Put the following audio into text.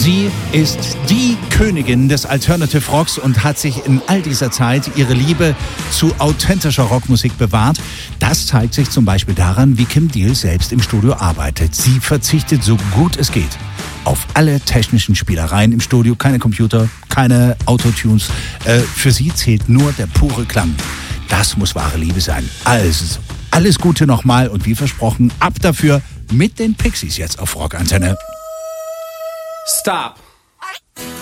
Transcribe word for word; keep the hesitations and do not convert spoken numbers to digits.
Sie ist die Königin des Alternative Rocks und hat sich in all dieser Zeit ihre Liebe zu authentischer Rockmusik bewahrt. Das zeigt sich zum Beispiel daran, wie Kim Deal selbst im Studio arbeitet. Sie verzichtet so gut es geht auf alle technischen Spielereien im Studio. Keine Computer, keine Autotunes. Äh, für sie zählt nur der pure Klang. Das muss wahre Liebe sein. Also, alles Gute nochmal und wie versprochen, ab dafür mit den Pixies jetzt auf Rockantenne. Stop.